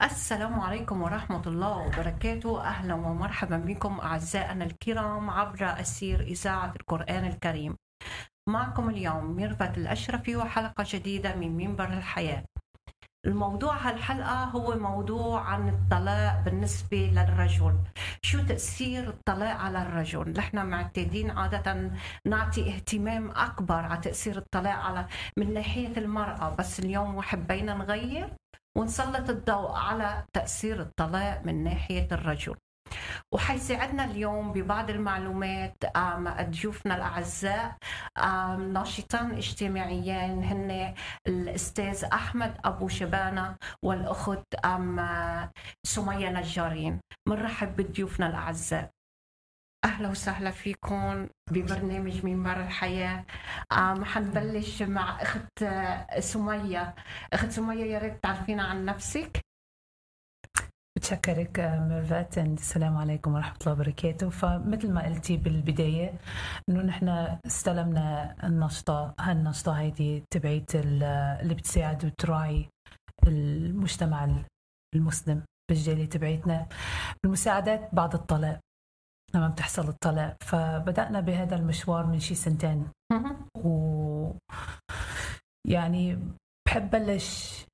السلام عليكم ورحمة الله وبركاته. أهلا ومرحبا بكم أعزائنا الكرام عبر أثير إذاعة القرآن الكريم. معكم اليوم ميرفت الأشرفي وحلقة جديدة من منبر الحياة. الموضوع هالحلقة هو موضوع عن الطلاق بالنسبة للرجل. شو تأثير الطلاق على الرجل؟ نحن معتادين عادة نعطي اهتمام أكبر على تأثير الطلاق على من ناحية المرأة، بس اليوم حبينا نغير ونسلط الضوء على تأثير الطلاق من ناحية الرجل. وحيساعدنا اليوم ببعض المعلومات ضيوفنا الأعزاء ناشطان اجتماعيين هن الأستاذ أحمد أبو شبانة والأخت سمية نجارين. منرحب بضيوفنا الأعزاء. أهلا وسهلا فيكم ببرنامج منبر الحياة. حنبلش مع أخت سمية. أخت سمية، يا ريت تعرفينا عن نفسك. بتشكرك ميرفت. السلام عليكم ورحمة الله وبركاته. فمثل ما قلتي بالبداية إنه نحن استلمنا هالنشطة هيدي تبعيت اللي بتساعد وتراعي المجتمع المسلم بالجالية تبعيتنا بالمساعدات بعد الطلاق لما بتحصل الطلاق. فبدأنا بهذا المشوار من شي 2 سنين، و يعني بحب بلش